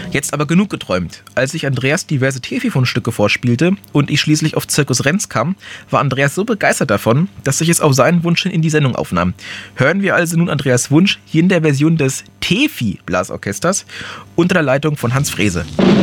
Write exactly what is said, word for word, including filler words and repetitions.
Jetzt aber genug geträumt. Als ich Andreas diverse Tefi-Fundstücke vorspielte und ich schließlich auf Zirkus Renz kam, war Andreas so begeistert davon, dass ich es auf seinen Wunsch hin in die Sendung aufnahm. Hören wir also nun Andreas Wunsch hier in der Version des Tefi-Blasorchesters unter der Leitung von Hans Frese.